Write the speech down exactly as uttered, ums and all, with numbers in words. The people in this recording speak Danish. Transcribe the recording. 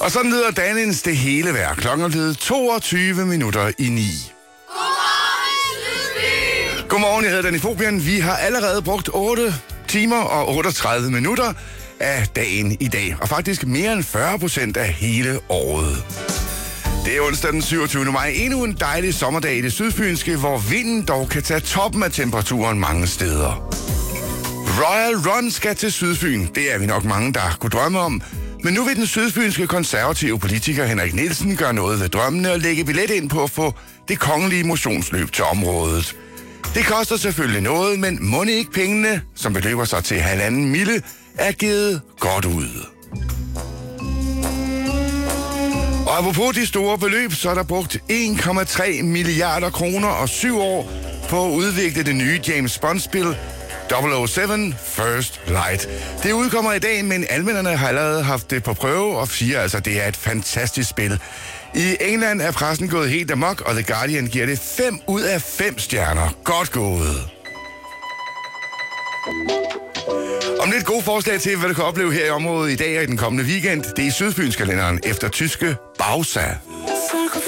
Og sådan lyder dagens det hele vejr. Klokken er blevet toogtyve minutter i ni. Godmorgen, Godmorgen, jeg hedder Danny Fobian. Vi har allerede brugt otte timer og otteogtredive minutter af dagen i dag. Og faktisk mere end fyrre procent af hele året. Det er onsdag den syvogtyvende maj. Endnu en dejlig sommerdag i det sydfynske, hvor vinden dog kan tage toppen af temperaturen mange steder. Royal Run skal til Sydfyn. Det er vi nok mange, der kunne drømme om. Men nu vil den sydfynske konservative politiker Henrik Nielsen gøre noget ved drømmene og lægge billet ind på at få det kongelige motionsløb til området. Det koster selvfølgelig noget, men mon ikke pengene, som beløber sig til halvanden mille, er givet godt ud. Og apropos de store beløb, så er der brugt en komma tre milliarder kroner og syv år på at udvikle det nye James Bond-spil double oh seven First Light. Det udkommer i dag, men anmelderne har allerede haft det på prøve og siger altså, at det er et fantastisk spil. I England er pressen gået helt amok, og The Guardian giver det fem ud af fem stjerner. Godt gået. Om lidt gode forslag til, hvad du kan opleve her i området i dag og i den kommende weekend, det er i Sydfynskalenderen efter tyske Bausa.